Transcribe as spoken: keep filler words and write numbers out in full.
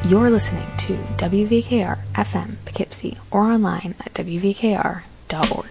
You're listening to W V K R F M Poughkeepsie or online at W V K R dot org.